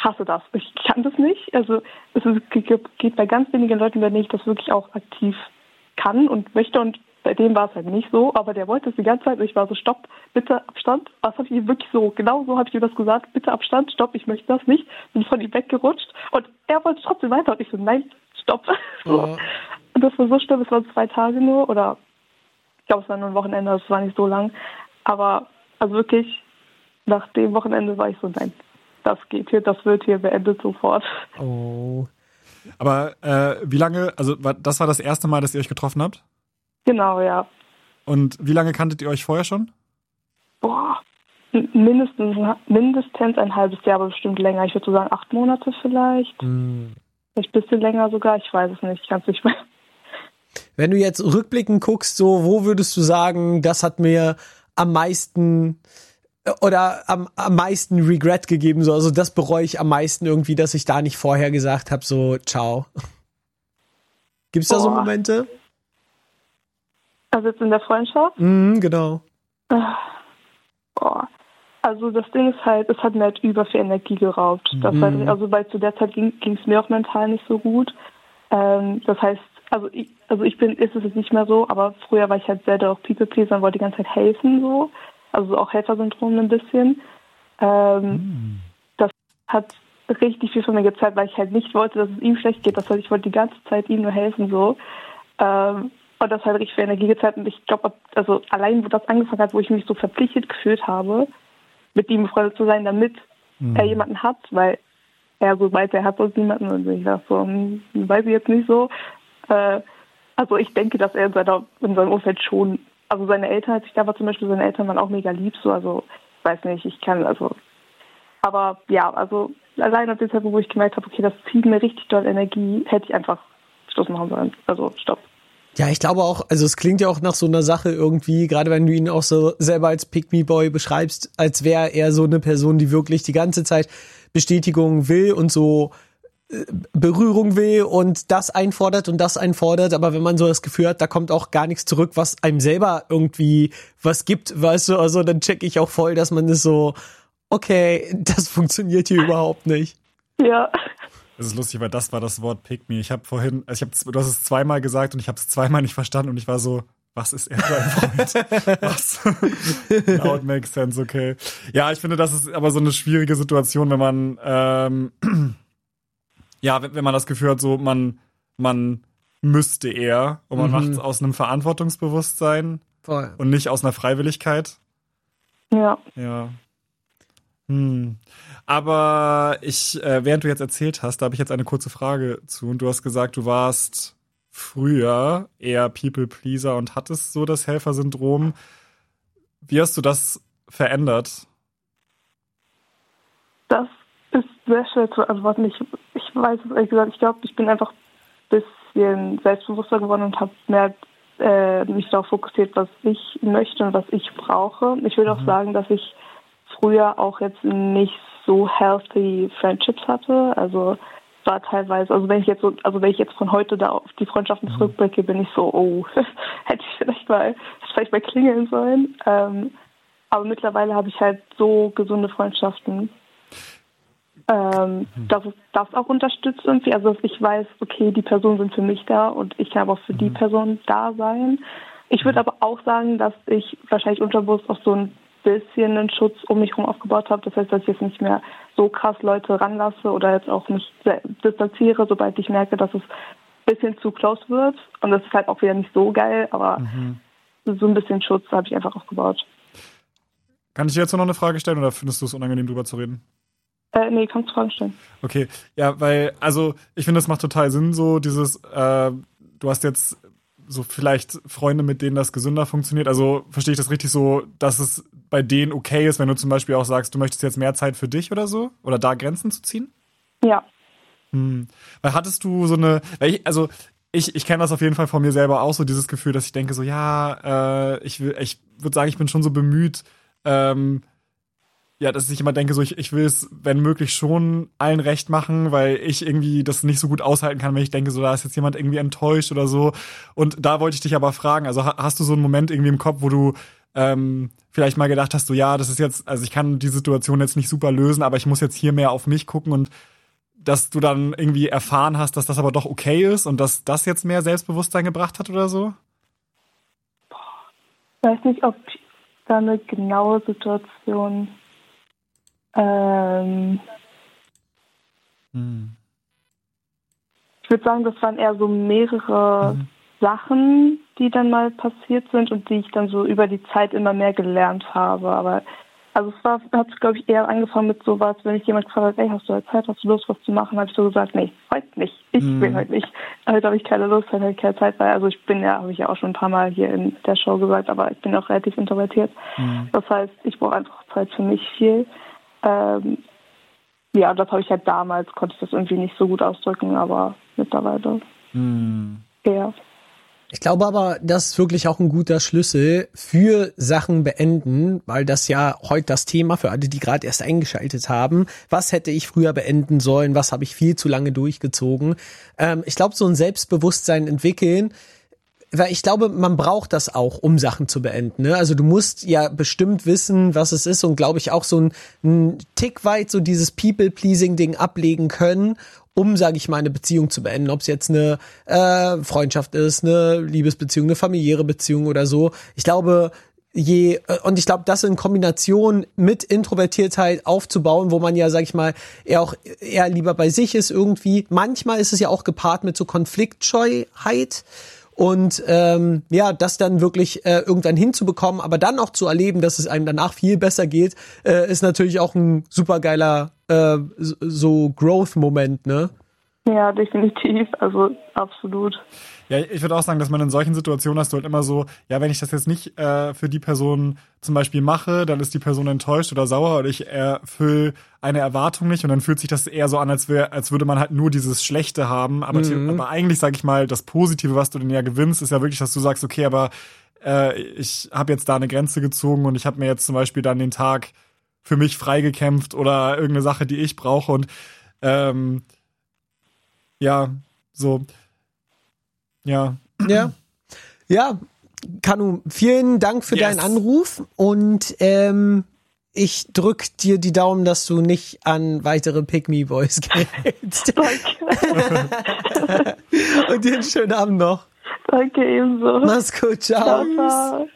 hasse das. Ich kann das nicht. Also geht bei ganz wenigen Leuten, wenn ich das wirklich auch aktiv kann und möchte. Und bei dem war es halt nicht so. Aber der wollte es die ganze Zeit. Und ich war so, stopp, bitte Abstand. Was habe ich ihm wirklich so, genau so habe ich ihm das gesagt. Bitte Abstand, stopp, ich möchte das nicht. Bin von ihm weggerutscht. Und er wollte trotzdem weiter. Und ich so, nein, stopp. So. Und das war so schlimm. Es waren 2 Tage nur. Oder ich glaube, es war nur ein Wochenende. Es war nicht so lang. Aber also wirklich, nach dem Wochenende war ich so, nein. Das geht hier, das wird hier beendet sofort. Oh. Aber wie lange, also das war das erste Mal, dass ihr euch getroffen habt? Genau, ja. Und wie lange kanntet ihr euch vorher schon? Boah, mindestens ein halbes Jahr, aber bestimmt länger. Ich würde so sagen 8 Monate vielleicht. Vielleicht ein bisschen länger sogar, ich weiß es nicht, ich kann es nicht mehr. Wenn du jetzt rückblickend guckst, so, wo würdest du sagen, das hat mir am meisten oder am meisten Regret gegeben, so, also das bereue ich am meisten irgendwie, dass ich da nicht vorher gesagt habe, so, ciao. Gibt's da so Momente? Also jetzt in der Freundschaft? Genau. Boah. Also das Ding ist halt, es hat mir halt über viel Energie geraubt. Das halt, also weil zu der Zeit ging es mir auch mental nicht so gut. Das heißt, ist es jetzt nicht mehr so, aber früher war ich halt sehr auch People-Pleaser und wollte die ganze Zeit helfen, so. Also auch Helfersyndrom ein bisschen. Das hat richtig viel von mir gezeigt, weil ich halt nicht wollte, dass es ihm schlecht geht. Das heißt, ich wollte die ganze Zeit ihm nur helfen, so. Und das hat richtig viel Energie gezeigt. Und ich glaube, also allein, wo das angefangen hat, wo ich mich so verpflichtet gefühlt habe, mit ihm befreundet zu sein, damit er jemanden hat, weil er so meinte, er hat sonst niemanden. Und ich dachte so, weiß ich jetzt nicht so. Also ich denke, dass er in seinem Umfeld schon, also seine Eltern, als ich da war zum Beispiel, seine Eltern waren auch mega lieb, so, also ich weiß nicht, aber ja, also allein ab dem Zeitpunkt, wo ich gemerkt habe, okay, das zieht mir richtig doll Energie, hätte ich einfach Schluss machen sollen, also stopp. Ja, ich glaube auch, also es klingt ja auch nach so einer Sache irgendwie, gerade wenn du ihn auch so selber als Pick-me-Boy beschreibst, als wäre er so eine Person, die wirklich die ganze Zeit Bestätigung will und so Berührung will und das einfordert, aber wenn man so das Gefühl hat, da kommt auch gar nichts zurück, was einem selber irgendwie was gibt, weißt du, also dann check ich auch voll, dass man das so, okay, das funktioniert hier überhaupt nicht. Ja. Das ist lustig, weil das war das Wort Pick me. Du hast es zweimal gesagt und ich habe es zweimal nicht verstanden und ich war so, was ist er für ein Freund? Was? Now it makes sense, okay. Ja, ich finde, das ist aber so eine schwierige Situation, wenn man wenn man das Gefühl hat, so man müsste eher und man macht es aus einem Verantwortungsbewusstsein und nicht aus einer Freiwilligkeit. Ja. Ja. Aber während du jetzt erzählt hast, da habe ich jetzt eine kurze Frage zu. Und du hast gesagt, du warst früher eher People-Pleaser und hattest so das Helfersyndrom. Wie hast du das verändert? Das ist sehr schwer zu antworten. Ich weiß es ehrlich gesagt. Ich glaube, ich bin einfach ein bisschen selbstbewusster geworden und habe mehr mich darauf fokussiert, was ich möchte und was ich brauche. Ich würde auch sagen, dass ich früher auch jetzt nicht so healthy Friendships hatte. Also war teilweise, wenn ich jetzt von heute da auf die Freundschaften zurückblicke, bin ich so, hätte ich vielleicht mal klingeln sollen. Aber mittlerweile habe ich halt so gesunde Freundschaften, dass es das auch unterstützt irgendwie. Also dass ich weiß, okay, die Personen sind für mich da und ich kann aber auch für die Person da sein. Ich würde aber auch sagen, dass ich wahrscheinlich unterbewusst auch so ein bisschen einen Schutz um mich herum aufgebaut habe. Das heißt, dass ich jetzt nicht mehr so krass Leute ranlasse oder jetzt auch nicht distanziere, sobald ich merke, dass es ein bisschen zu close wird. Und das ist halt auch wieder nicht so geil, aber so ein bisschen Schutz habe ich einfach aufgebaut. Kann ich dir jetzt noch eine Frage stellen oder findest du es unangenehm, drüber zu reden? Nee, kannst du Fragen stellen. Okay, ja, weil, also ich finde, das macht total Sinn, so dieses, du hast jetzt so vielleicht Freunde, mit denen das gesünder funktioniert. Also verstehe ich das richtig so, dass es bei denen okay ist, wenn du zum Beispiel auch sagst, du möchtest jetzt mehr Zeit für dich oder so? Oder da Grenzen zu ziehen? Ja. Weil hattest du so eine, ich kenne das auf jeden Fall von mir selber auch, so dieses Gefühl, dass ich denke so, ja, ich würde sagen, ich bin schon so bemüht, dass ich immer denke, so ich will es, wenn möglich, schon allen recht machen, weil ich irgendwie das nicht so gut aushalten kann, wenn ich denke, so da ist jetzt jemand irgendwie enttäuscht oder so. Und da wollte ich dich aber fragen, also hast du so einen Moment irgendwie im Kopf, wo du vielleicht mal gedacht hast, so ja, das ist jetzt, also ich kann die Situation jetzt nicht super lösen, aber ich muss jetzt hier mehr auf mich gucken und dass du dann irgendwie erfahren hast, dass das aber doch okay ist und dass das jetzt mehr Selbstbewusstsein gebracht hat oder so? Ich weiß nicht, ob da eine genaue Situation Ich würde sagen, das waren eher so mehrere Sachen, die dann mal passiert sind und die ich dann so über die Zeit immer mehr gelernt habe. Aber also hat glaube ich eher angefangen mit sowas, wenn ich jemand gefragt habe, ey, hast du halt Zeit, hast du Lust, was zu machen? Habe ich so gesagt, nee, heute nicht. Ich will heute nicht. Heute habe ich keine Lust, heute habe ich keine Zeit, weil also ich bin ja, habe ich ja auch schon ein paar Mal hier in der Show gesagt, aber ich bin auch relativ introvertiert. Das heißt, ich brauche einfach Zeit für mich viel. Ja, das habe ich halt damals, konnte ich das irgendwie nicht so gut ausdrücken, aber mittlerweile eher. Ich glaube aber, das ist wirklich auch ein guter Schlüssel für Sachen beenden, weil das ja heute das Thema für alle, die gerade erst eingeschaltet haben. Was hätte ich früher beenden sollen? Was habe ich viel zu lange durchgezogen? Ich glaube, so ein Selbstbewusstsein entwickeln, weil ich glaube, man braucht das auch, um Sachen zu beenden. Ne? Also du musst ja bestimmt wissen, was es ist und glaube ich auch so ein Tick weit so dieses People-Pleasing-Ding ablegen können, um, sage ich mal, eine Beziehung zu beenden. Ob es jetzt eine Freundschaft ist, eine Liebesbeziehung, eine familiäre Beziehung oder so. Ich glaube, und ich glaube, das in Kombination mit Introvertiertheit aufzubauen, wo man ja, sag ich mal, eher lieber bei sich ist irgendwie. Manchmal ist es ja auch gepaart mit so Konfliktscheuheit. Und das dann wirklich irgendwann hinzubekommen, aber dann auch zu erleben, dass es einem danach viel besser geht, ist natürlich auch ein supergeiler so Growth-Moment, ne? Ja, definitiv, also absolut. Ja, ich würde auch sagen, dass man in solchen Situationen hast du halt immer so, ja, wenn ich das jetzt nicht für die Person zum Beispiel mache, dann ist die Person enttäuscht oder sauer oder ich erfülle eine Erwartung nicht und dann fühlt sich das eher so an, als würde man halt nur dieses Schlechte haben. Aber eigentlich, sage ich mal, das Positive, was du denn ja gewinnst, ist ja wirklich, dass du sagst, okay, aber ich habe jetzt da eine Grenze gezogen und ich habe mir jetzt zum Beispiel dann den Tag für mich freigekämpft oder irgendeine Sache, die ich brauche und ja, so. Ja. Ja, Kanu, vielen Dank für deinen Anruf und ich drück dir die Daumen, dass du nicht an weitere Pick-Me-Boys gerätst. Danke. Und dir einen schönen Abend noch. Danke ebenso. Mach's gut, ciao. Ciao.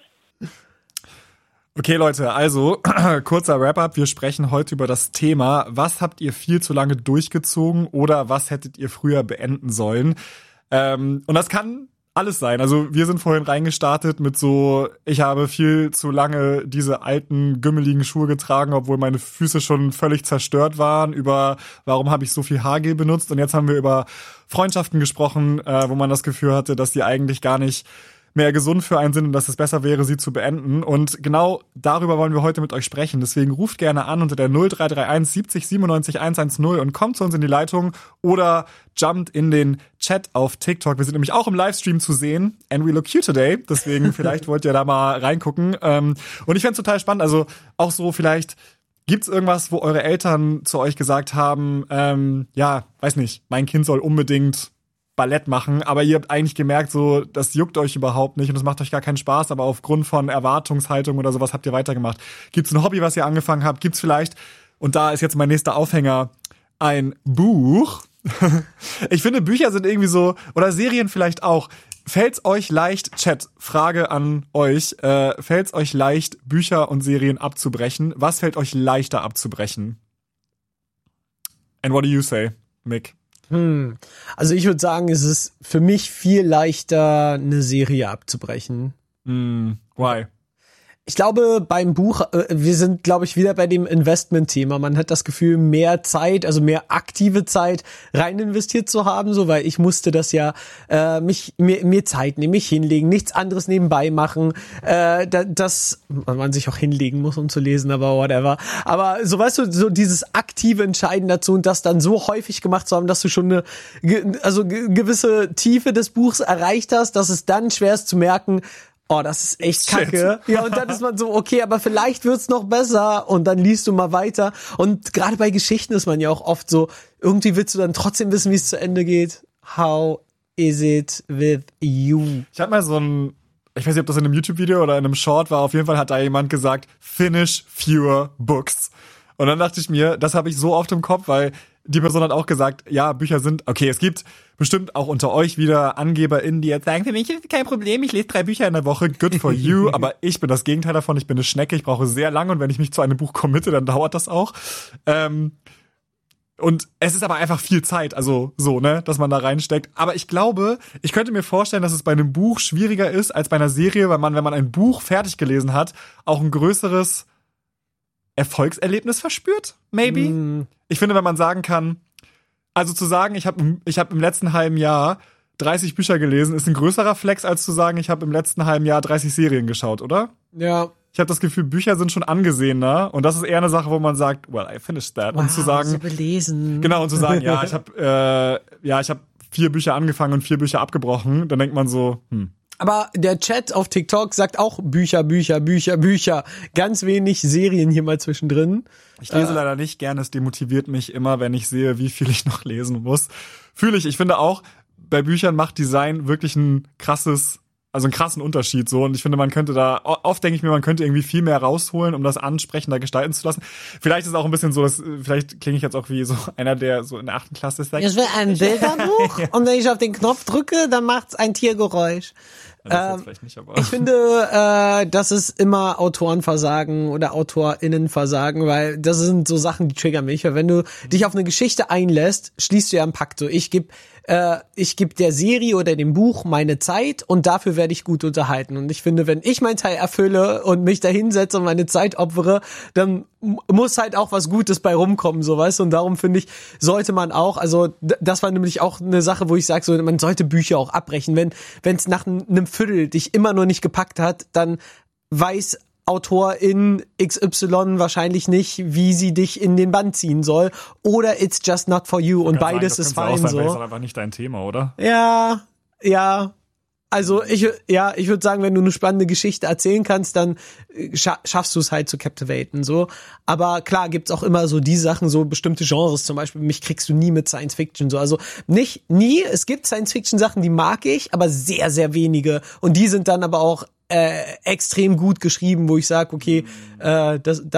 Okay, Leute, also kurzer Wrap-up. Wir sprechen heute über das Thema, was habt ihr viel zu lange durchgezogen oder was hättet ihr früher beenden sollen? Und das kann alles sein. Also wir sind vorhin reingestartet mit so, ich habe viel zu lange diese alten, gümmeligen Schuhe getragen, obwohl meine Füße schon völlig zerstört waren, über warum habe ich so viel Haargel benutzt. Und jetzt haben wir über Freundschaften gesprochen, wo man das Gefühl hatte, dass die eigentlich gar nicht mehr gesund für einen sind und dass es besser wäre, sie zu beenden. Und genau darüber wollen wir heute mit euch sprechen. Deswegen ruft gerne an unter der 0331 70 97 110 und kommt zu uns in die Leitung oder jumpt in den Chat auf TikTok. Wir sind nämlich auch im Livestream zu sehen. And we look cute today. Deswegen vielleicht wollt ihr da mal reingucken. Und ich fänd's total spannend. Also auch so vielleicht gibt's irgendwas, wo eure Eltern zu euch gesagt haben, weiß nicht, mein Kind soll unbedingt Ballett machen, aber ihr habt eigentlich gemerkt, so, das juckt euch überhaupt nicht und das macht euch gar keinen Spaß, aber aufgrund von Erwartungshaltung oder sowas habt ihr weitergemacht. Gibt's ein Hobby, was ihr angefangen habt? Gibt's vielleicht, und da ist jetzt mein nächster Aufhänger, ein Buch? Ich finde, Bücher sind irgendwie so, oder Serien vielleicht auch. Fällt's euch leicht, Chat, Frage an euch, fällt's euch leicht, Bücher und Serien abzubrechen? Was fällt euch leichter abzubrechen? And what do you say, Mick? Also ich würde sagen, es ist für mich viel leichter, eine Serie abzubrechen. Why? Ich glaube, beim Buch, wir sind, glaube ich, wieder bei dem Investment-Thema. Man hat das Gefühl, mehr Zeit, also mehr aktive Zeit rein investiert zu haben, so, weil ich musste das ja mir Zeit nehmen, mich hinlegen, nichts anderes nebenbei machen. Das man sich auch hinlegen muss, um zu lesen, aber whatever. Aber so, weißt du, so dieses aktive Entscheiden dazu und das dann so häufig gemacht zu haben, dass du schon eine gewisse Tiefe des Buchs erreicht hast, dass es dann schwer ist zu merken, oh, das ist echt kacke. Ja, und dann ist man so, okay, aber vielleicht wird's noch besser und dann liest du mal weiter. Und gerade bei Geschichten ist man ja auch oft so, irgendwie willst du dann trotzdem wissen, wie es zu Ende geht. How is it with you? Ich habe mal so ein ich weiß nicht, ob das in einem YouTube-Video oder in einem Short war, auf jeden Fall hat da jemand gesagt, finish fewer books. Und dann dachte ich mir, das habe ich so oft im Kopf, weil die Person hat auch gesagt, ja, Bücher sind, okay, es gibt bestimmt auch unter euch wieder AngeberInnen, die jetzt sagen, für mich ist kein Problem, ich lese 3 Bücher in der Woche, good for you, aber ich bin das Gegenteil davon, ich bin eine Schnecke, ich brauche sehr lange und wenn ich mich zu einem Buch committe, dann dauert das auch. Und es ist aber einfach viel Zeit, also so, ne, dass man da reinsteckt. Aber ich glaube, ich könnte mir vorstellen, dass es bei einem Buch schwieriger ist als bei einer Serie, weil man, wenn man ein Buch fertig gelesen hat, auch ein größeres Erfolgserlebnis verspürt, maybe. Ich finde, wenn man sagen kann, also zu sagen, ich hab im letzten halben Jahr 30 Bücher gelesen, ist ein größerer Flex, als zu sagen, ich habe im letzten halben Jahr 30 Serien geschaut, oder? Ja. Ich habe das Gefühl, Bücher sind schon angesehener und das ist eher eine Sache, wo man sagt, well, I finished that. Wow, und zu sagen, so belesen. Genau, und zu sagen, ja, ich habe 4 Bücher angefangen und 4 Bücher abgebrochen, dann denkt man so, Aber der Chat auf TikTok sagt auch Bücher. Ganz wenig Serien hier mal zwischendrin. Ich lese leider nicht gerne, es demotiviert mich immer, wenn ich sehe, wie viel ich noch lesen muss. Fühle ich finde auch, bei Büchern macht Design wirklich einen krassen Unterschied so und ich finde, man könnte da, oft denke ich mir, man könnte irgendwie viel mehr rausholen, um das ansprechender gestalten zu lassen. Vielleicht ist es auch ein bisschen so, vielleicht klinge ich jetzt auch wie so einer, der so in der 8. Klasse sagt. Ich will ein Bilderbuch und wenn ich auf den Knopf drücke, dann macht's ein Tiergeräusch. Das jetzt vielleicht nicht, aber Ich finde, das ist immer Autorenversagen oder AutorInnenversagen, weil das sind so Sachen, die triggern mich. Weil wenn du dich auf eine Geschichte einlässt, schließt du ja einen Pakt. So, ich geb der Serie oder dem Buch meine Zeit und dafür werde ich gut unterhalten. Und ich finde, wenn ich meinen Teil erfülle und mich da hinsetze und meine Zeit opfere, dann muss halt auch was Gutes bei rumkommen, so, weißt du? Und darum finde ich, sollte man auch, also das war nämlich auch eine Sache, wo ich sage, so, man sollte Bücher auch abbrechen. Wenn es nach einem Viertel dich immer noch nicht gepackt hat, dann weiß Autorin XY wahrscheinlich nicht, wie sie dich in den Bann ziehen soll. Oder it's just not for you. Und beides ist fein so. Das ist einfach nicht dein Thema, oder? Ja. Also ich würde sagen, wenn du eine spannende Geschichte erzählen kannst, dann schaffst du es halt zu captivaten, so. Aber klar gibt's auch immer so die Sachen, so bestimmte Genres, zum Beispiel, mich kriegst du nie mit Science Fiction, so. Also nie, es gibt Science Fiction Sachen, die mag ich, aber sehr, sehr wenige. Und die sind dann aber auch extrem gut geschrieben, wo ich sage, okay, da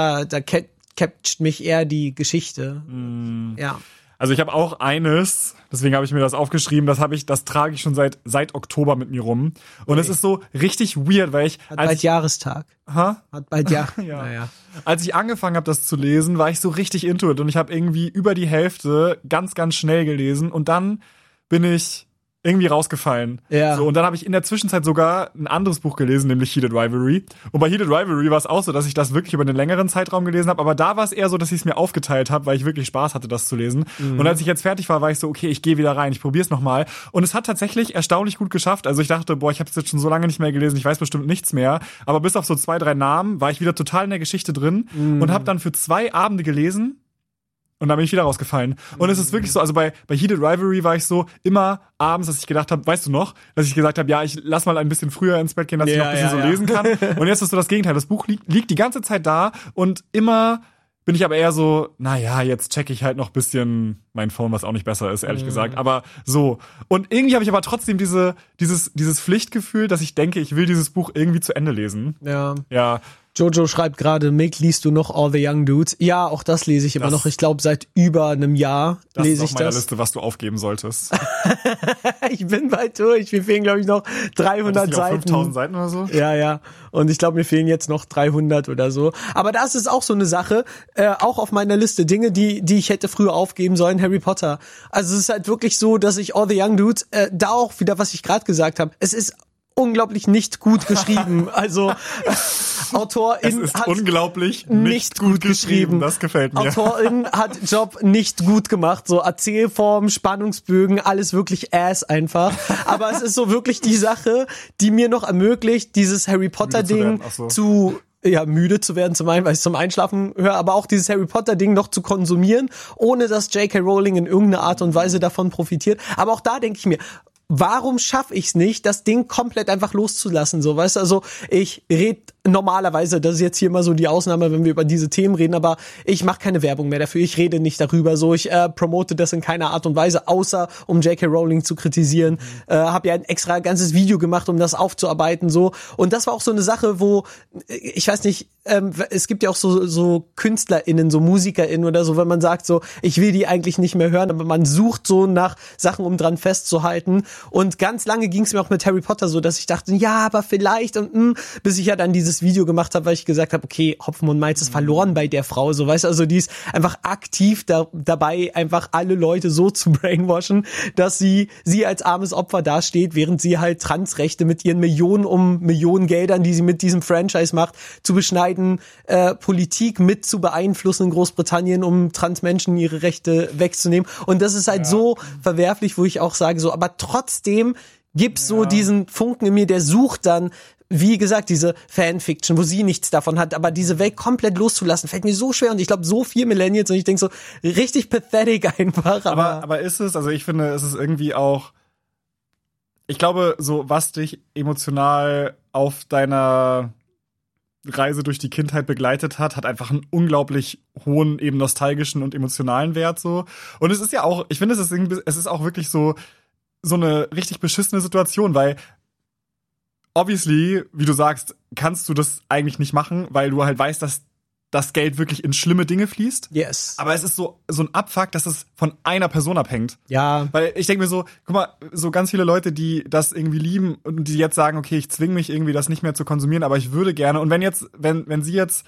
catcht mich eher die Geschichte. Ja. Also ich habe auch eines, deswegen habe ich mir das aufgeschrieben, das trage ich schon seit Oktober mit mir rum. Und es ist so richtig weird, weil Hat bald Jahrestag. Hat bald ja. Naja. Als ich angefangen habe, das zu lesen, war ich so richtig into it und ich habe irgendwie über die Hälfte ganz, ganz schnell gelesen und dann bin ich irgendwie rausgefallen. Ja. So, und dann habe ich in der Zwischenzeit sogar ein anderes Buch gelesen, nämlich Heated Rivalry. Und bei Heated Rivalry war es auch so, dass ich das wirklich über einen längeren Zeitraum gelesen habe, aber da war es eher so, dass ich es mir aufgeteilt habe, weil ich wirklich Spaß hatte, das zu lesen. Und als ich jetzt fertig war ich so, okay, ich gehe wieder rein, ich probiere es nochmal. Und es hat tatsächlich erstaunlich gut geschafft. Also ich dachte, ich habe es jetzt schon so lange nicht mehr gelesen, ich weiß bestimmt nichts mehr. Aber bis auf so 2, 3 Namen war ich wieder total in der Geschichte drin und habe dann für 2 Abende gelesen. Und dann bin ich wieder rausgefallen. Und es ist wirklich so, also bei Heated Rivalry war ich so immer abends, dass ich gedacht habe, weißt du noch, dass ich gesagt habe, ja, ich lass mal ein bisschen früher ins Bett gehen, dass ich noch ein bisschen lesen kann. Und jetzt ist so das Gegenteil. Das Buch liegt die ganze Zeit da und immer bin ich aber eher so, naja, jetzt checke ich halt noch ein bisschen mein Phone, was auch nicht besser ist, ehrlich gesagt. Aber so. Und irgendwie habe ich aber trotzdem dieses Pflichtgefühl, dass ich denke, ich will dieses Buch irgendwie zu Ende lesen. Ja. Jojo schreibt gerade, Mick, liest du noch All the Young Dudes? Ja, auch das lese ich immer noch. Ich glaube, seit über einem Jahr lese ich das. Das ist auf meiner Liste, was du aufgeben solltest. Ich bin bald durch. Mir fehlen, glaube ich, noch 300 Seiten. 5000 Seiten oder so? Ja. Und ich glaube, mir fehlen jetzt noch 300 oder so. Aber das ist auch so eine Sache, auch auf meiner Liste. Dinge, die ich hätte früher aufgeben sollen. Harry Potter. Also es ist halt wirklich so, dass ich All the Young Dudes, da auch wieder, was ich gerade gesagt habe, es ist unglaublich nicht gut geschrieben. Also Autorin hat unglaublich nicht gut geschrieben. Das gefällt mir. Autorin hat Job nicht gut gemacht. So Erzählform, Spannungsbögen, alles wirklich ass einfach. Aber es ist so wirklich die Sache, die mir noch ermöglicht, dieses Harry Potter Ding müde zu werden, zum einen, weil ich es zum Einschlafen höre, aber auch dieses Harry Potter Ding noch zu konsumieren, ohne dass J.K. Rowling in irgendeiner Art und Weise davon profitiert. Aber auch da denke ich mir, warum schaffe ich es nicht, das Ding komplett einfach loszulassen, so, weißt du, also ich rede normalerweise, das ist jetzt hier mal so die Ausnahme, wenn wir über diese Themen reden, aber ich mache keine Werbung mehr dafür, ich rede nicht darüber, so ich promote das in keiner Art und Weise, außer um J.K. Rowling zu kritisieren, habe ja ein extra ganzes Video gemacht, um das aufzuarbeiten, so, und das war auch so eine Sache, wo, ich weiß nicht, es gibt ja auch so KünstlerInnen, so MusikerInnen oder so, wenn man sagt so, ich will die eigentlich nicht mehr hören, aber man sucht so nach Sachen, um dran festzuhalten, und ganz lange ging es mir auch mit Harry Potter so, dass ich dachte, ja, aber vielleicht und bis ich ja dann dieses Video gemacht habe, weil ich gesagt habe, okay, Hopfen und Malz ist verloren bei der Frau, so, weißt du, also die ist einfach aktiv dabei, einfach alle Leute so zu brainwashen, dass sie als armes Opfer dasteht, während sie halt Transrechte mit ihren Millionen Geldern, die sie mit diesem Franchise macht, zu beschneiden, Politik mit zu beeinflussen in Großbritannien, um Transmenschen ihre Rechte wegzunehmen, und das ist halt so verwerflich, wo ich auch sage, so, aber trotzdem gibt's so diesen Funken in mir, der sucht dann, wie gesagt, diese Fanfiction, wo sie nichts davon hat, aber diese Welt komplett loszulassen, fällt mir so schwer, und ich glaube, so viel Millennials, und ich denke so, richtig pathetic einfach. Aber ist es, also ich finde, es ist irgendwie auch, ich glaube, so was dich emotional auf deiner Reise durch die Kindheit begleitet hat einfach einen unglaublich hohen, eben nostalgischen und emotionalen Wert, so. Und es ist ja auch, ich finde, es ist auch wirklich so eine richtig beschissene Situation, weil obviously, wie du sagst, kannst du das eigentlich nicht machen, weil du halt weißt, dass das Geld wirklich in schlimme Dinge fließt. Yes. Aber es ist so ein Abfuck, dass es von einer Person abhängt. Ja. Weil ich denke mir so, guck mal, so ganz viele Leute, die das irgendwie lieben und die jetzt sagen, okay, ich zwinge mich irgendwie, das nicht mehr zu konsumieren, aber ich würde gerne. Und wenn sie jetzt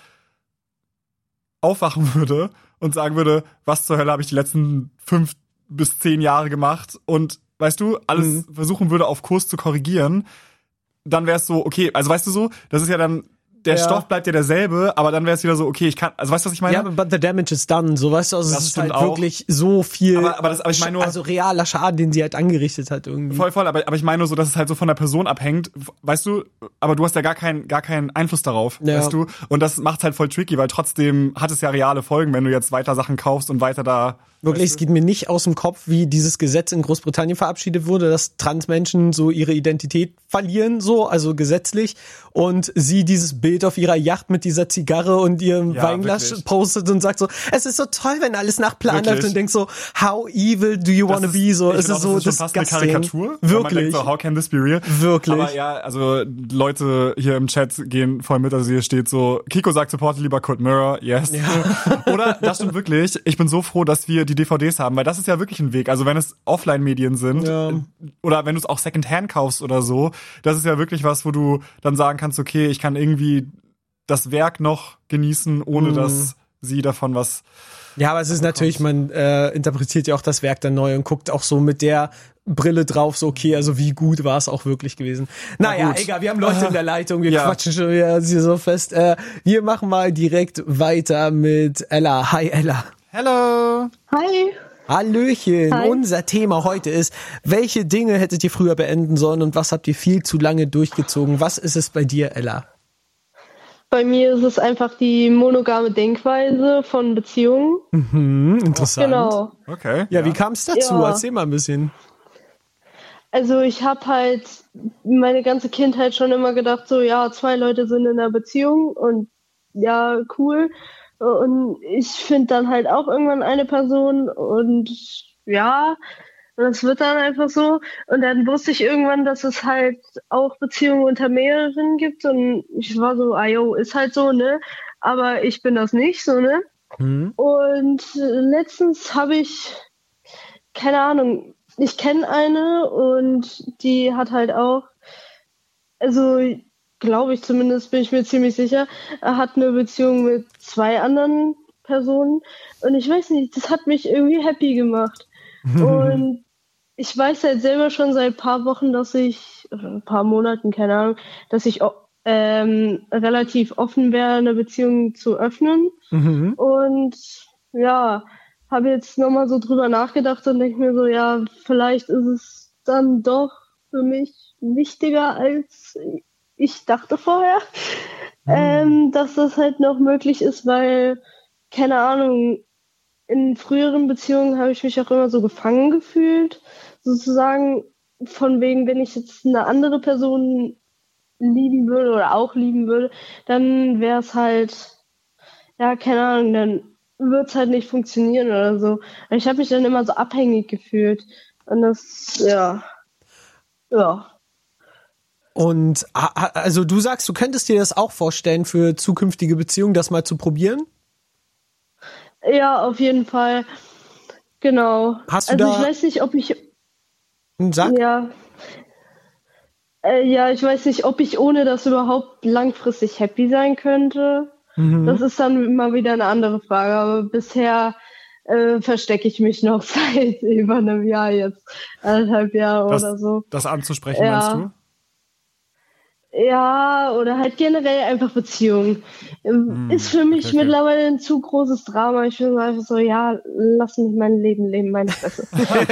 aufwachen würde und sagen würde, was zur Hölle habe ich die letzten 5 bis 10 Jahre gemacht und, weißt du, alles versuchen würde, auf Kurs zu korrigieren, dann wäre es so, okay, also weißt du so, das ist ja dann, der Stoff bleibt ja derselbe, aber dann wäre es wieder so, okay, ich kann, also weißt du, was ich meine? Ja, but the damage is done, so, weißt du, also das es ist halt auch wirklich so viel, aber ich meine nur, also realer Schaden, den sie halt angerichtet hat irgendwie. Voll, aber ich meine nur so, dass es halt so von der Person abhängt, weißt du, aber du hast ja gar keinen Einfluss darauf, weißt du, und das macht's halt voll tricky, weil trotzdem hat es ja reale Folgen, wenn du jetzt weiter Sachen kaufst und weiter da. Wirklich, es geht mir nicht aus dem Kopf, wie dieses Gesetz in Großbritannien verabschiedet wurde, dass Transmenschen so ihre Identität verlieren, so, also gesetzlich, und sie dieses Bild auf ihrer Yacht mit dieser Zigarre und ihrem Weinglas wirklich postet und sagt so, es ist so toll, wenn alles nach Plan läuft, und denkst so, how evil do you wanna be, so, es ist so das ist schon fast eine Karikatur. Wirklich. Man denkt so, how can this be real? Wirklich. Aber ja, also Leute hier im Chat gehen voll mit, also hier steht so, Kiko sagt, supporte lieber Cold Mirror, yes. Ja. Oder, das stimmt wirklich, ich bin so froh, dass wir die DVDs haben, weil das ist ja wirklich ein Weg. Also wenn es Offline-Medien sind, oder wenn du es auch Secondhand kaufst oder so, das ist ja wirklich was, wo du dann sagen kannst, okay, ich kann irgendwie das Werk noch genießen, ohne dass sie davon was. Ja, aber es ist natürlich, man interpretiert ja auch das Werk dann neu und guckt auch so mit der Brille drauf, so okay, also wie gut war es auch wirklich gewesen. Naja, egal, wir haben Leute in der Leitung, wir quatschen schon wieder so fest. Wir machen mal direkt weiter mit Ella. Hi Ella. Hello. Hi. Hallöchen. Hi. Unser Thema heute ist, welche Dinge hättet ihr früher beenden sollen und was habt ihr viel zu lange durchgezogen? Was ist es bei dir, Ella? Bei mir ist es einfach die monogame Denkweise von Beziehungen. Interessant. Genau. Okay. Ja, wie kam es dazu? Ja. Erzähl mal ein bisschen. Also ich habe halt meine ganze Kindheit schon immer gedacht, so ja, 2 Leute sind in einer Beziehung und ja, cool. Und ich finde dann halt auch irgendwann eine Person und ja, das wird dann einfach so. Und dann wusste ich irgendwann, dass es halt auch Beziehungen unter mehreren gibt und ich war so, jo, ist halt so, ne? Aber ich bin das nicht, so, ne? Und letztens habe ich, keine Ahnung, ich kenne eine und die hat halt auch, also glaube ich zumindest, bin ich mir ziemlich sicher, er hat eine Beziehung mit 2 anderen Personen und ich weiß nicht, das hat mich irgendwie happy gemacht. Und ich weiß halt selber schon seit ein paar Wochen, ein paar Monaten, keine Ahnung, dass ich relativ offen wäre, eine Beziehung zu öffnen. Und ja, habe jetzt nochmal so drüber nachgedacht und denke mir so, ja, vielleicht ist es dann doch für mich wichtiger als ich dachte vorher, dass das halt noch möglich ist, weil, keine Ahnung, in früheren Beziehungen habe ich mich auch immer so gefangen gefühlt, sozusagen von wegen, wenn ich jetzt eine andere Person lieben würde oder auch lieben würde, dann wäre es halt, ja, keine Ahnung, dann wird es halt nicht funktionieren oder so. Und ich habe mich dann immer so abhängig gefühlt. Und das, ja. Und also du sagst, du könntest dir das auch vorstellen, für zukünftige Beziehungen das mal zu probieren? Ja, auf jeden Fall. Genau. Hast du also da... ich weiß nicht, ob ich... Sag? Ja. Ja, ich weiß nicht, ob ich ohne das überhaupt langfristig happy sein könnte. Das ist dann immer wieder eine andere Frage. Aber bisher verstecke ich mich noch seit über einem Jahr jetzt. 1,5 Jahre oder so. Das anzusprechen, meinst du? Ja, oder halt generell einfach Beziehungen. Ist für mich mittlerweile ein zu großes Drama. Ich bin einfach so, ja, lass mich mein Leben leben, meine Fresse.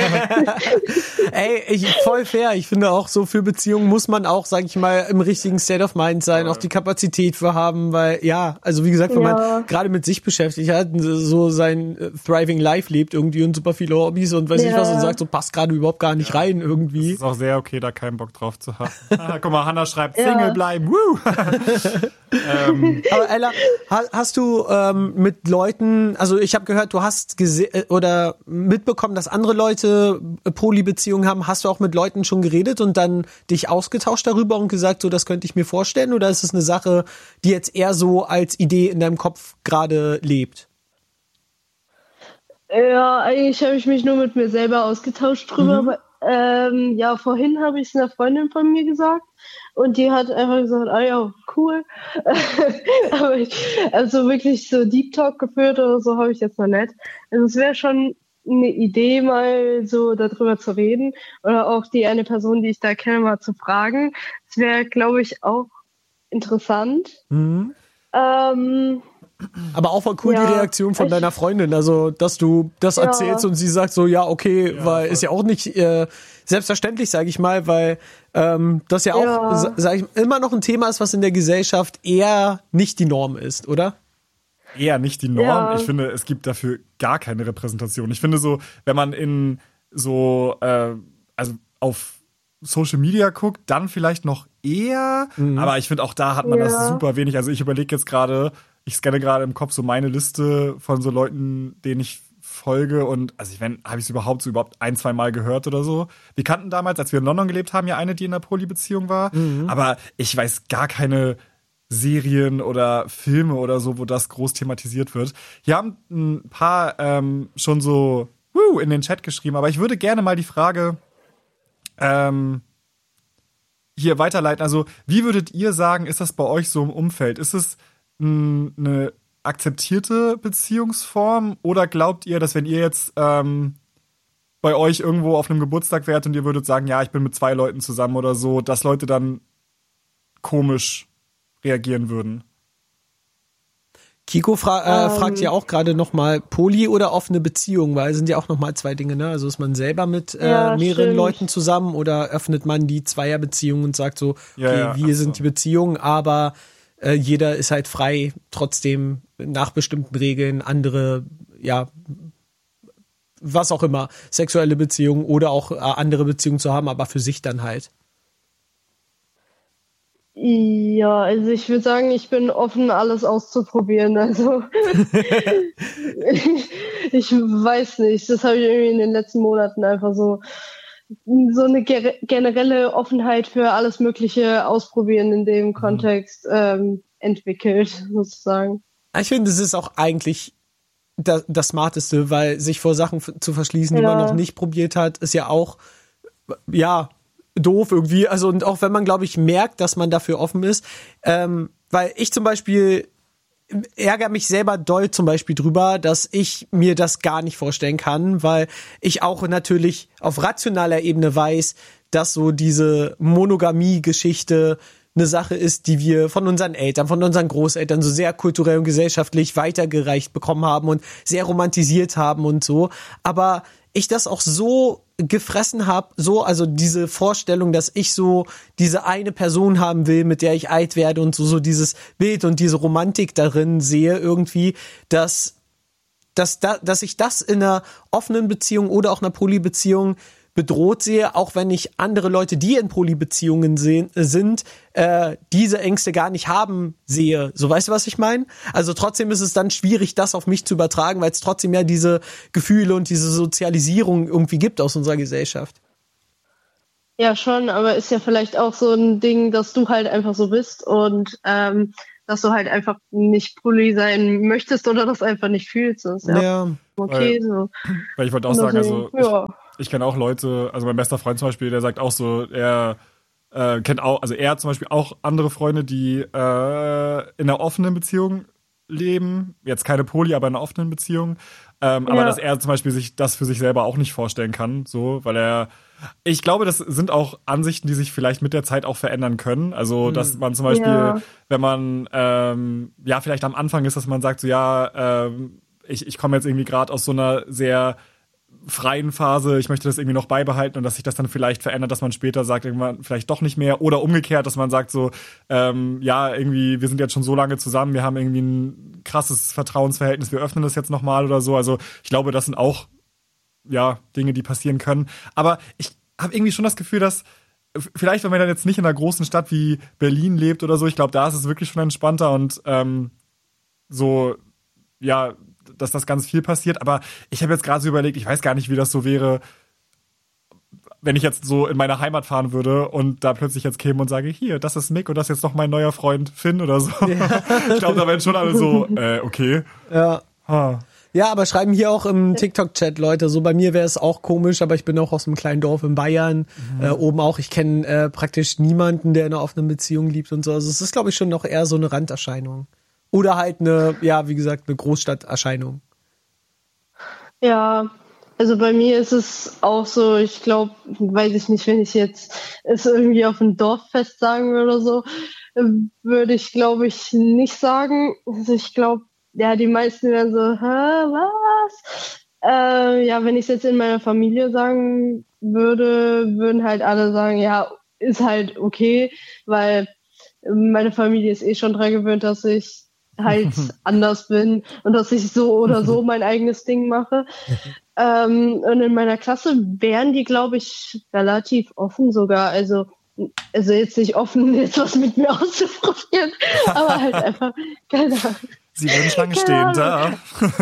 Ey, voll fair. Ich finde auch so, für Beziehungen muss man auch, sag ich mal, im richtigen State of Mind sein, auch die Kapazität für haben, weil, ja, also wie gesagt, wenn man gerade mit sich beschäftigt hat, so sein Thriving Life lebt irgendwie und super viele Hobbys und weiß nicht was und sagt, so passt gerade überhaupt gar nicht rein irgendwie. Das ist auch sehr okay, da keinen Bock drauf zu haben. Guck mal, Hannah schreibt, Single bleiben, woo! Aber Ella, hast du mit Leuten, also ich habe gehört, du hast oder mitbekommen, dass andere Leute Polybeziehungen haben. Hast du auch mit Leuten schon geredet und dann dich ausgetauscht darüber und gesagt, so das könnte ich mir vorstellen? Oder ist es eine Sache, die jetzt eher so als Idee in deinem Kopf gerade lebt? Ja, eigentlich habe ich mich nur mit mir selber ausgetauscht drüber. Aber, ja, vorhin habe ich es einer Freundin von mir gesagt. Und die hat einfach gesagt, ah ja, cool. Aber also wirklich so Deep Talk geführt oder so habe ich jetzt noch nicht. Also es wäre schon eine Idee, mal so darüber zu reden. Oder auch die eine Person, die ich da kenne, mal zu fragen. Das wäre, glaube ich, auch interessant. Aber auch voll cool die Reaktion von deiner Freundin, also dass du das erzählst und sie sagt so, ja, okay, weil ist ja auch nicht selbstverständlich, sage ich mal, weil das ja auch, sag ich, immer noch ein Thema ist, was in der Gesellschaft eher nicht die Norm ist, oder? Eher nicht die Norm. Ja. Ich finde, es gibt dafür gar keine Repräsentation. Ich finde so, wenn man in so, also auf Social Media guckt, dann vielleicht noch eher, aber ich finde auch da hat man das super wenig. Also ich überlege jetzt gerade, ich scanne gerade im Kopf so meine Liste von so Leuten, denen ich folge und also habe ich es überhaupt 1-2 Mal gehört oder so. Wir kannten damals, als wir in London gelebt haben, ja eine, die in einer Polybeziehung war, aber ich weiß gar keine Serien oder Filme oder so, wo das groß thematisiert wird. Hier haben ein paar schon so in den Chat geschrieben, aber ich würde gerne mal die Frage hier weiterleiten. Also, wie würdet ihr sagen, ist das bei euch so im Umfeld? Ist es eine akzeptierte Beziehungsform oder glaubt ihr, dass wenn ihr jetzt bei euch irgendwo auf einem Geburtstag wärt und ihr würdet sagen, ja, ich bin mit 2 Leuten zusammen oder so, dass Leute dann komisch reagieren würden? Kiko fragt ja auch gerade nochmal Poly oder offene Beziehung, weil es sind ja auch nochmal 2 Dinge, ne? Also ist man selber mit mehreren Leuten zusammen oder öffnet man die Zweierbeziehung und sagt so, okay, wir sind die Beziehung, aber jeder ist halt frei, trotzdem nach bestimmten Regeln andere, was auch immer, sexuelle Beziehungen oder auch andere Beziehungen zu haben, aber für sich dann halt. Ja, also ich würde sagen, ich bin offen, alles auszuprobieren. Also ich weiß nicht, das habe ich irgendwie in den letzten Monaten einfach so eine generelle Offenheit für alles Mögliche ausprobieren in dem Kontext entwickelt, sozusagen. Ich finde, es ist auch eigentlich das Smarteste, weil sich vor Sachen zu verschließen, die man noch nicht probiert hat, ist ja auch, doof irgendwie. Also, und auch wenn man, glaube ich, merkt, dass man dafür offen ist, weil ich zum Beispiel ärgere mich selber doll zum Beispiel drüber, dass ich mir das gar nicht vorstellen kann, weil ich auch natürlich auf rationaler Ebene weiß, dass so diese Monogamie-Geschichte eine Sache ist, die wir von unseren Eltern, von unseren Großeltern so sehr kulturell und gesellschaftlich weitergereicht bekommen haben und sehr romantisiert haben und so. Aber ich das auch so gefressen habe, also diese Vorstellung, dass ich so diese eine Person haben will, mit der ich alt werde und so dieses Bild und diese Romantik darin sehe irgendwie, dass ich das in einer offenen Beziehung oder auch einer Polybeziehung bedroht sehe, auch wenn ich andere Leute, die in Polybeziehungen sind, diese Ängste gar nicht haben sehe. So, weißt du, was ich meine? Also trotzdem ist es dann schwierig, das auf mich zu übertragen, weil es trotzdem ja diese Gefühle und diese Sozialisierung irgendwie gibt aus unserer Gesellschaft. Ja, schon, aber ist ja vielleicht auch so ein Ding, dass du halt einfach so bist und dass du halt einfach nicht poly sein möchtest oder das einfach nicht fühlst. Das ist ja okay. Weil ich wollte auch sagen, also ich kenne auch Leute, also mein bester Freund zum Beispiel, der sagt auch so, er kennt auch, also er hat zum Beispiel auch andere Freunde, die in einer offenen Beziehung leben, jetzt keine Poly, aber in einer offenen Beziehung, aber dass er zum Beispiel sich das für sich selber auch nicht vorstellen kann, so, weil ich glaube, das sind auch Ansichten, die sich vielleicht mit der Zeit auch verändern können. Also, dass man zum Beispiel, wenn man, vielleicht am Anfang ist, dass man sagt, so, ich komme jetzt irgendwie gerade aus so einer sehr freien Phase, ich möchte das irgendwie noch beibehalten und dass sich das dann vielleicht verändert, dass man später sagt, irgendwann vielleicht doch nicht mehr oder umgekehrt, dass man sagt so, irgendwie, wir sind jetzt schon so lange zusammen, wir haben irgendwie ein krasses Vertrauensverhältnis, wir öffnen das jetzt nochmal oder so. Also, ich glaube, das sind auch Dinge, die passieren können. Aber ich habe irgendwie schon das Gefühl, dass vielleicht, wenn man dann jetzt nicht in einer großen Stadt wie Berlin lebt oder so, ich glaube, da ist es wirklich schon entspannter und dass das ganz viel passiert. Aber ich habe jetzt gerade so überlegt, ich weiß gar nicht, wie das so wäre, wenn ich jetzt so in meine Heimat fahren würde und da plötzlich jetzt käme und sage, hier, das ist Mick und das ist jetzt noch mein neuer Freund Finn oder so. Ja. Ich glaube, da wären schon alle so, okay. Ja. Ja, aber schreiben hier auch im TikTok-Chat Leute, so bei mir wäre es auch komisch, aber ich bin auch aus einem kleinen Dorf in Bayern, oben auch, ich kenne praktisch niemanden, der in einer offenen Beziehung liebt und so, also es ist, glaube ich, schon noch eher so eine Randerscheinung. Oder halt eine, wie gesagt, eine Großstadterscheinung. Ja, also bei mir ist es auch so, ich glaube, weiß ich nicht, wenn ich jetzt es irgendwie auf ein Dorffest sagen würde oder so, würde ich, glaube ich, nicht sagen. Also ich glaube, die meisten werden so, was? Wenn ich es jetzt in meiner Familie sagen würde, würden halt alle sagen, ja, ist halt okay, weil meine Familie ist eh schon dran gewöhnt, dass ich halt anders bin und dass ich so oder so mein eigenes Ding mache. Und in meiner Klasse wären die, glaube ich, relativ offen sogar. Also jetzt nicht offen, jetzt was mit mir auszuprobieren, aber halt einfach, keine Ahnung. Sie würden Schlange stehen, da.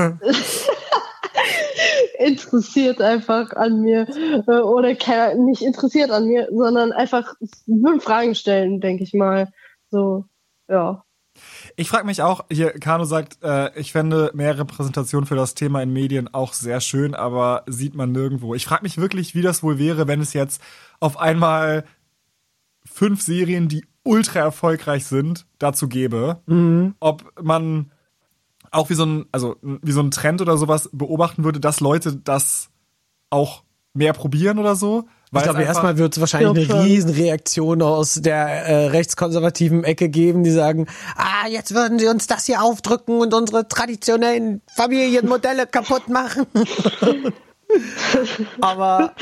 Interessiert einfach an mir. Oder nicht interessiert an mir, sondern einfach würden Fragen stellen, denke ich mal. So, ja. Ich frage mich auch, hier Kano sagt, ich fände mehr Repräsentation für das Thema in Medien auch sehr schön, aber sieht man nirgendwo. Ich frage mich wirklich, wie das wohl wäre, wenn es jetzt auf einmal 5 Serien, die ultra erfolgreich sind, dazu gäbe. Ob man auch wie so ein Trend oder sowas beobachten würde, dass Leute das auch mehr probieren oder so. Ich glaube, erstmal wird es wahrscheinlich eine Riesenreaktion aus der rechtskonservativen Ecke geben, die sagen, jetzt würden sie uns das hier aufdrücken und unsere traditionellen Familienmodelle kaputt machen. Aber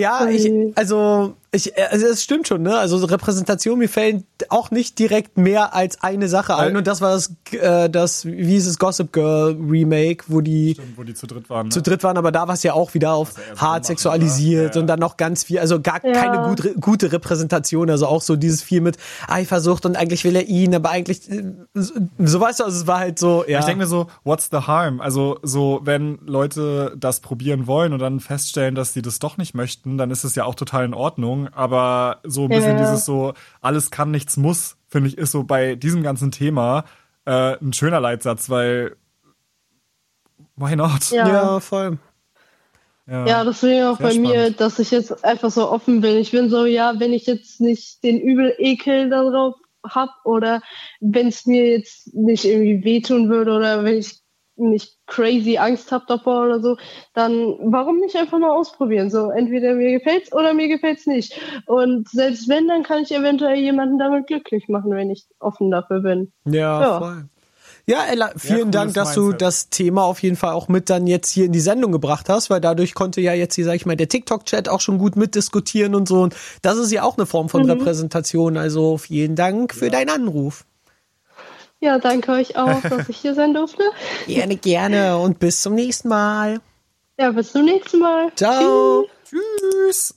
es stimmt schon, ne? Also Repräsentation, mir fällt auch nicht direkt mehr als eine Sache ein. Und das war das wie hieß es, Gossip Girl Remake, wo die zu dritt waren. Ne? Zu dritt waren, aber da war es ja auch wieder auf hart sexualisiert und dann noch ganz viel, also gar keine gute Repräsentation, also auch so dieses viel mit Eifersucht und eigentlich will er ihn, aber eigentlich so, weißt du, also es war halt so, Ich denke mir so, what's the harm? Also so, wenn Leute das probieren wollen und dann feststellen, dass sie das doch nicht möchten, dann ist es ja auch total in Ordnung. Aber so ein bisschen dieses so, alles kann, nichts muss, finde ich, ist so bei diesem ganzen Thema ein schöner Leitsatz, weil why not? Ja, voll. Ja, deswegen auch bei mir, dass ich jetzt einfach so offen bin. Ich bin so, wenn ich jetzt nicht den Übel-Ekel darauf hab oder wenn es mir jetzt nicht irgendwie wehtun würde oder wenn ich nicht crazy Angst hab davor oder so, dann warum nicht einfach mal ausprobieren? So, entweder mir gefällt's oder mir gefällt's nicht. Und selbst wenn, dann kann ich eventuell jemanden damit glücklich machen, wenn ich offen dafür bin. Ja. Voll. Ja, Ella, vielen Dank, dass du das Thema auf jeden Fall auch mit dann jetzt hier in die Sendung gebracht hast, weil dadurch konnte ja jetzt hier, sag ich mal, der TikTok-Chat auch schon gut mitdiskutieren und so. Und das ist ja auch eine Form von Repräsentation. Also vielen Dank für deinen Anruf. Ja, danke euch auch, dass ich hier sein durfte. Gerne. Und bis zum nächsten Mal. Ja, bis zum nächsten Mal. Ciao. Tschüss.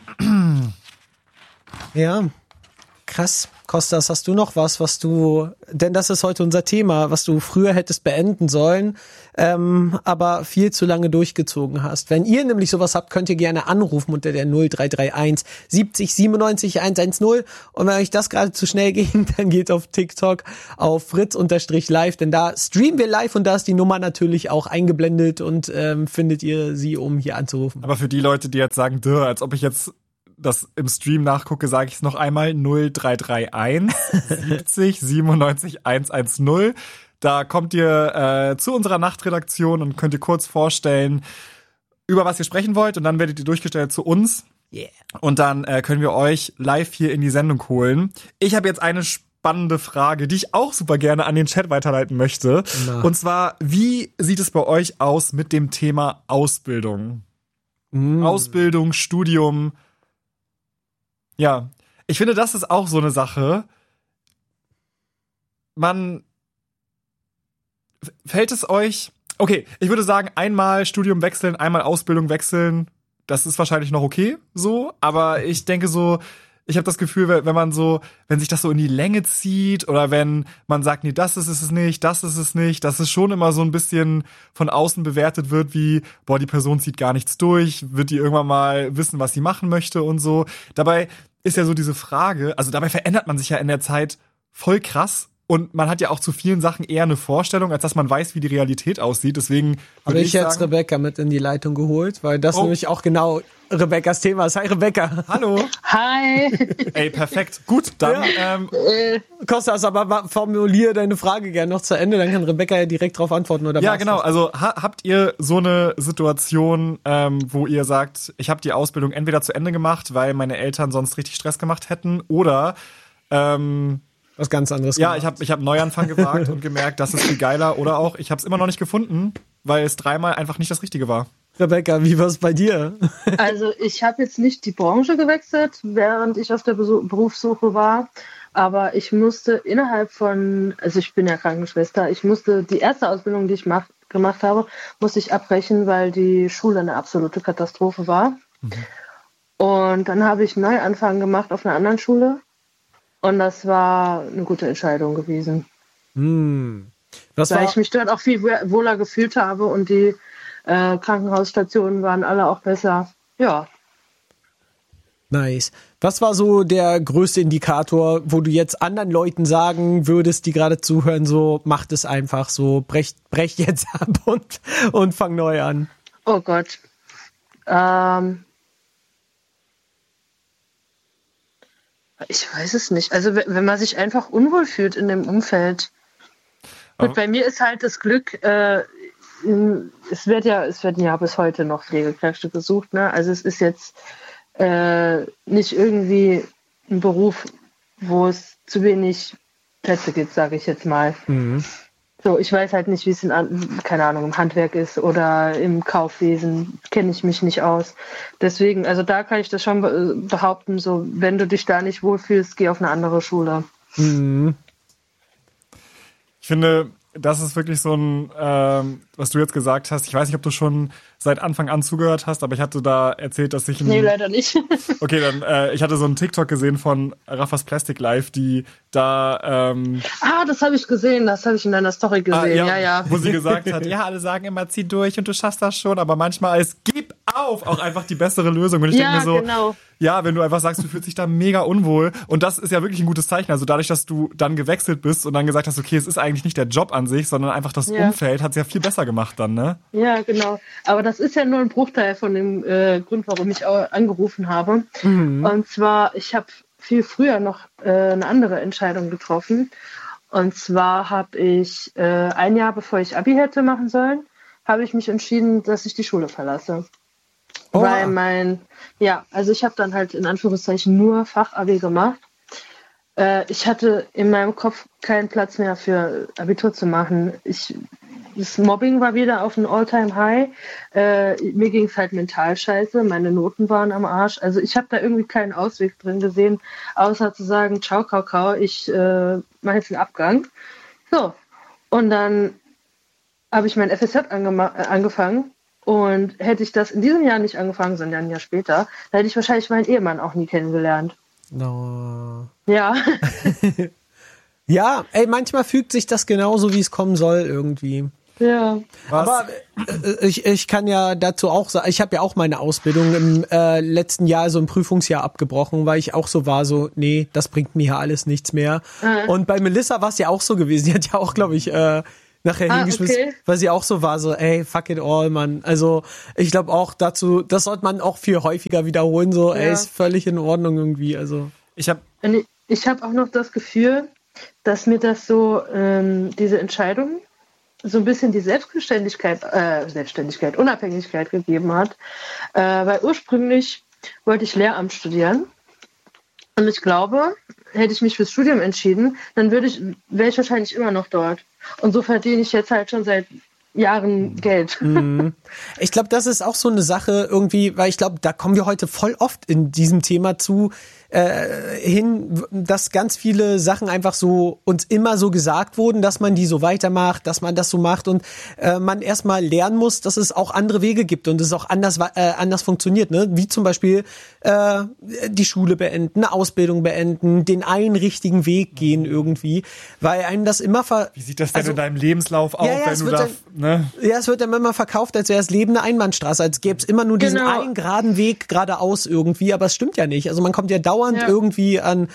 Ja, krass. Kostas, hast du noch was du, denn das ist heute unser Thema, was du früher hättest beenden sollen, aber viel zu lange durchgezogen hast. Wenn ihr nämlich sowas habt, könnt ihr gerne anrufen unter der 0331 70 97 110 und wenn euch das gerade zu schnell ging, dann geht auf TikTok auf fritz_live, denn da streamen wir live und da ist die Nummer natürlich auch eingeblendet und findet ihr sie, um hier anzurufen. Aber für die Leute, die jetzt sagen, als ob ich jetzt das im Stream nachgucke, sage ich es noch einmal, 0331 70 97 110. Da kommt ihr zu unserer Nachtredaktion und könnt ihr kurz vorstellen, über was ihr sprechen wollt und dann werdet ihr durchgestellt zu uns. Yeah. Und dann können wir euch live hier in die Sendung holen. Ich habe jetzt eine spannende Frage, die ich auch super gerne an den Chat weiterleiten möchte. Na. Und zwar, wie sieht es bei euch aus mit dem Thema Ausbildung? Ausbildung, Studium. Ja, ich finde, das ist auch so eine Sache. Fällt es euch, okay, ich würde sagen, einmal Studium wechseln, einmal Ausbildung wechseln, das ist wahrscheinlich noch okay, so, aber ich denke so, ich habe das Gefühl, wenn sich das so in die Länge zieht oder wenn man sagt, nee, das ist es nicht, dass es schon immer so ein bisschen von außen bewertet wird wie, boah, die Person zieht gar nichts durch, wird die irgendwann mal wissen, was sie machen möchte und so. Dabei ist ja so diese Frage, also dabei verändert man sich ja in der Zeit voll krass und man hat ja auch zu vielen Sachen eher eine Vorstellung, als dass man weiß, wie die Realität aussieht. Deswegen habe ich jetzt Rebecca mit in die Leitung geholt, weil das nämlich auch genau Rebeckas Thema ist. Hi Rebecca. Hallo. Hi. Ey, perfekt. Gut, dann Kostas, aber formulier deine Frage gerne noch zu Ende, dann kann Rebecca ja direkt drauf antworten. Oder ja, genau. Also habt ihr so eine Situation, wo ihr sagt, ich habe die Ausbildung entweder zu Ende gemacht, weil meine Eltern sonst richtig Stress gemacht hätten, oder was ganz anderes. Ja, ich hab Neuanfang gewagt und gemerkt, das ist viel geiler. Oder auch, ich habe es immer noch nicht gefunden, weil es dreimal einfach nicht das Richtige war. Rebecca, wie war's bei dir? Also ich habe jetzt nicht die Branche gewechselt, während ich auf der Berufssuche war. Aber ich musste innerhalb von, also ich bin ja Krankenschwester, ich musste die erste Ausbildung, die ich gemacht habe, musste ich abbrechen, weil die Schule eine absolute Katastrophe war. Und dann habe ich einen Neuanfang gemacht auf einer anderen Schule. Und das war eine gute Entscheidung gewesen. Weil ich mich dort auch viel wohler gefühlt habe und die Krankenhausstationen waren alle auch besser. Ja. Nice. Was war so der größte Indikator, wo du jetzt anderen Leuten sagen würdest, die gerade zuhören, so macht es einfach, so brech jetzt ab und fang neu an? Oh Gott. Ich weiß es nicht. Also wenn man sich einfach unwohl fühlt in dem Umfeld. Und bei mir ist halt das Glück, es werden ja bis heute noch Pflegekräfte gesucht, ne? Also es ist jetzt nicht irgendwie ein Beruf, wo es zu wenig Plätze gibt, sage ich jetzt mal. So, ich weiß halt nicht, wie es keine Ahnung, im Handwerk ist oder im Kaufwesen, kenne ich mich nicht aus. Deswegen, also da kann ich das schon behaupten, so, wenn du dich da nicht wohlfühlst, geh auf eine andere Schule. Ich finde, das ist wirklich so ein, was du jetzt gesagt hast. Ich weiß nicht, ob du schon seit Anfang an zugehört hast, aber ich hatte da erzählt, dass ich Nee, leider nicht. Okay, dann, ich hatte so einen TikTok gesehen von Raffas Plastic Life, die da das habe ich gesehen, das habe ich in deiner Story gesehen, ja. Wo sie gesagt hat, ja, alle sagen immer, zieh durch und du schaffst das schon, aber manchmal ist gib auf auch einfach die bessere Lösung. Und ich denke mir so, genau. Ja, wenn du einfach sagst, du fühlst dich da mega unwohl. Und das ist ja wirklich ein gutes Zeichen. Also dadurch, dass du dann gewechselt bist und dann gesagt hast, okay, es ist eigentlich nicht der Job an sich, sondern einfach das Umfeld, hat es ja viel besser gemacht dann, ne? Ja, genau. Aber das ist ja nur ein Bruchteil von dem Grund, warum ich auch angerufen habe. Und zwar, ich habe viel früher noch eine andere Entscheidung getroffen. Und zwar habe ich ein Jahr, bevor ich Abi hätte machen sollen, habe ich mich entschieden, dass ich die Schule verlasse. Oh. Weil also ich habe dann halt in Anführungszeichen nur Fachabi gemacht. Ich hatte in meinem Kopf keinen Platz mehr für Abitur zu machen. Das Mobbing war wieder auf ein All-Time-High. Mir ging es halt mental scheiße. Meine Noten waren am Arsch. Also ich habe da irgendwie keinen Ausweg drin gesehen, außer zu sagen, ciao, Kakao, ich mache jetzt einen Abgang. So, und dann habe ich mein FSJ angefangen. Und hätte ich das in diesem Jahr nicht angefangen, sondern ein Jahr später, dann hätte ich wahrscheinlich meinen Ehemann auch nie kennengelernt. No. Ja. Ja, ey, manchmal fügt sich das genauso, wie es kommen soll irgendwie. Ja. Was? Aber ich kann ja dazu auch sagen, ich habe ja auch meine Ausbildung im letzten Jahr, so im Prüfungsjahr abgebrochen, weil ich auch so war, so, nee, das bringt mir hier alles nichts mehr. Und bei Melissa war es ja auch so gewesen, die hat ja auch, glaube ich, nachher hingeschmissen, okay. weil sie auch so war, so, ey, fuck it all, Mann. Also ich glaube auch dazu, das sollte man auch viel häufiger wiederholen, so, ey, ist völlig in Ordnung irgendwie, also. Ich habe auch noch das Gefühl, dass mir das so, diese Entscheidung so ein bisschen die Selbstständigkeit, Unabhängigkeit gegeben hat. Weil ursprünglich wollte ich Lehramt studieren. Und ich glaube, hätte ich mich fürs Studium entschieden, dann wäre ich wahrscheinlich immer noch dort. Und so verdiene ich jetzt halt schon seit Jahren Geld. Ich glaube, das ist auch so eine Sache irgendwie, weil ich glaube, da kommen wir heute voll oft in diesem Thema zu hin, dass ganz viele Sachen einfach so uns immer so gesagt wurden, dass man die so weitermacht, dass man das so macht und man erstmal lernen muss, dass es auch andere Wege gibt und es auch anders funktioniert, ne? Wie zum Beispiel die Schule beenden, eine Ausbildung beenden, den einen richtigen Weg gehen irgendwie, weil einem das immer Wie sieht das denn in deinem Lebenslauf aus, wenn du da, ne? Ja, es wird dann immer verkauft, als wäre das Leben eine Einbahnstraße, als gäbe es immer nur diesen einen geraden Weg geradeaus irgendwie, aber es stimmt ja nicht. Also man kommt ja dauernd irgendwie an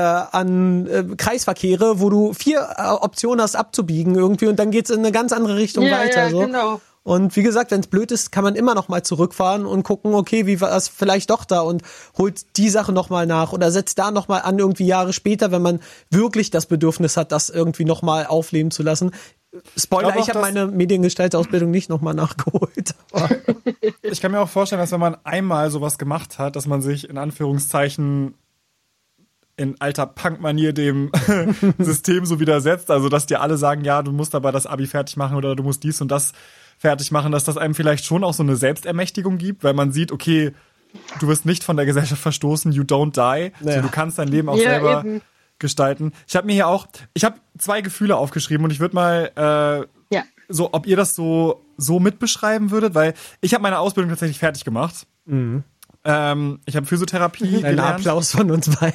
Kreisverkehre, wo du 4 Optionen hast abzubiegen irgendwie und dann geht's in eine ganz andere Richtung weiter. Ja, so. genau. Und wie gesagt, wenn es blöd ist, kann man immer noch mal zurückfahren und gucken, okay, wie war es vielleicht doch da und holt die Sache noch mal nach oder setzt da noch mal an irgendwie Jahre später, wenn man wirklich das Bedürfnis hat, das irgendwie noch mal aufleben zu lassen. Spoiler, ich habe meine Mediengestalterausbildung nicht nochmal nachgeholt. Ich kann mir auch vorstellen, dass wenn man einmal sowas gemacht hat, dass man sich in Anführungszeichen in alter Punk-Manier dem System so widersetzt. Also, dass dir alle sagen, ja, du musst aber das Abi fertig machen oder du musst dies und das fertig machen, dass das einem vielleicht schon auch so eine Selbstermächtigung gibt, weil man sieht, okay, du wirst nicht von der Gesellschaft verstoßen, you don't die. Ja. So, du kannst dein Leben auch selber gestalten. Ich habe 2 Gefühle aufgeschrieben und ich würde mal so, ob ihr das so mitbeschreiben würdet, weil ich habe meine Ausbildung tatsächlich fertig gemacht. Mhm. Ich habe Physiotherapie gelernt. Ein Applaus von uns beiden.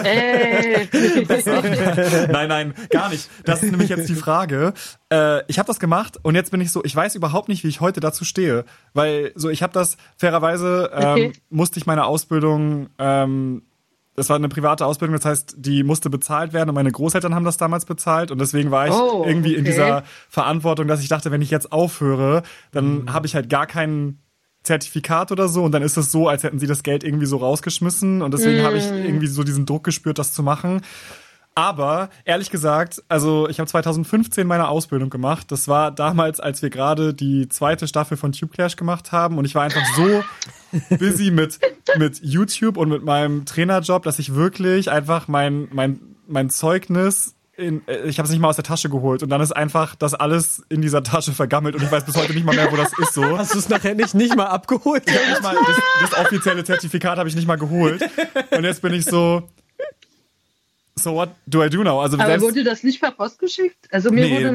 Nein, gar nicht. Das ist nämlich jetzt die Frage. Ich habe das gemacht und jetzt bin ich so, ich weiß überhaupt nicht, wie ich heute dazu stehe. Weil so, ich habe das fairerweise, musste ich meine Ausbildung, das war eine private Ausbildung, das heißt, die musste bezahlt werden und meine Großeltern haben das damals bezahlt und deswegen war ich irgendwie in dieser Verantwortung, dass ich dachte, wenn ich jetzt aufhöre, dann habe ich halt gar keinen Zertifikat oder so und dann ist es so, als hätten sie das Geld irgendwie so rausgeschmissen und deswegen habe ich irgendwie so diesen Druck gespürt, das zu machen. Aber ehrlich gesagt, also ich habe 2015 meine Ausbildung gemacht. Das war damals, als wir gerade die 2. Staffel von Tube Clash gemacht haben und ich war einfach so busy mit YouTube und mit meinem Trainerjob, dass ich wirklich einfach mein Zeugnis ich habe es nicht mal aus der Tasche geholt und dann ist einfach das alles in dieser Tasche vergammelt und ich weiß bis heute nicht mal mehr, wo das ist so. Hast du es nachher nicht mal abgeholt? Ich hab nicht mal, das offizielle Zertifikat habe ich nicht mal geholt und jetzt bin ich so what do I do now? Also aber wurde das nicht per Post geschickt? Also mir wurde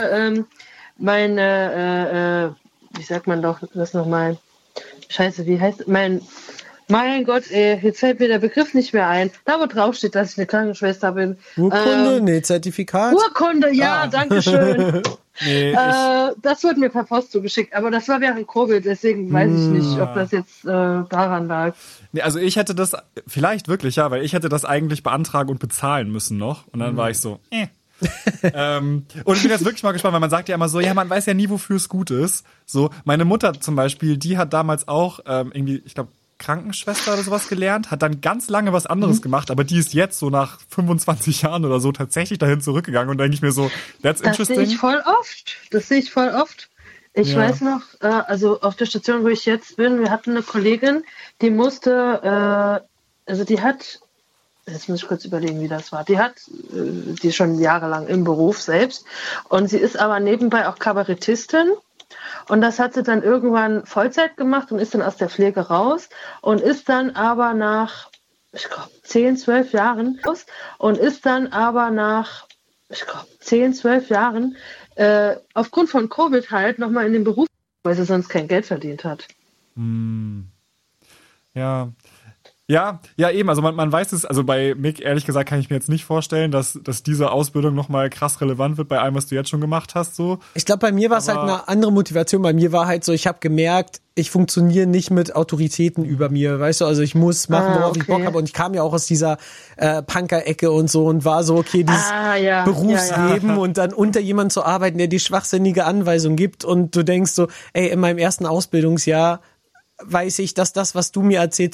meine wie sagt man doch das nochmal? Scheiße, wie heißt mein Gott, jetzt fällt mir der Begriff nicht mehr ein. Da wo drauf steht, dass ich eine Krankenschwester bin. Urkunde? Zertifikat? Urkunde, ja, danke schön. Das wurde mir per Post zugeschickt, aber das war während Covid, deswegen weiß ich nicht, ob das jetzt daran lag. Nee, also ich hätte das, vielleicht wirklich, ja, weil ich hätte das eigentlich beantragen und bezahlen müssen noch. Und dann war ich so, und ich bin jetzt wirklich mal gespannt, weil man sagt ja immer so, ja, man weiß ja nie, wofür es gut ist. So, meine Mutter zum Beispiel, die hat damals auch irgendwie, ich glaube, Krankenschwester oder sowas gelernt, hat dann ganz lange was anderes gemacht, aber die ist jetzt so nach 25 Jahren oder so tatsächlich dahin zurückgegangen und denke ich mir so, that's interesting. Das sehe ich voll oft. Ich weiß noch, also auf der Station, wo ich jetzt bin, wir hatten eine Kollegin, die musste, jetzt muss ich kurz überlegen, wie das war. Die ist schon jahrelang im Beruf selbst und sie ist aber nebenbei auch Kabarettistin. Und das hat sie dann irgendwann Vollzeit gemacht und ist dann aus der Pflege raus und ist dann aber nach, ich glaube, 10, 12 Jahren aufgrund von Covid halt nochmal in den Beruf weil sie sonst kein Geld verdient hat. Ja. Ja, eben, also man weiß es, also bei Mick, ehrlich gesagt, kann ich mir jetzt nicht vorstellen, dass diese Ausbildung nochmal krass relevant wird bei allem, was du jetzt schon gemacht hast, so. Ich glaube, bei mir war es halt eine andere Motivation. Bei mir war halt so, ich habe gemerkt, ich funktioniere nicht mit Autoritäten über mir, weißt du, also ich muss machen, worauf ich Bock habe, und ich kam ja auch aus dieser Punker-Ecke und so und war so, okay, dieses Berufsleben und dann unter jemandem zu arbeiten, der dir schwachsinnige Anweisungen gibt, und du denkst so, ey, in meinem ersten Ausbildungsjahr weiß ich, dass das, was du mir erzählst,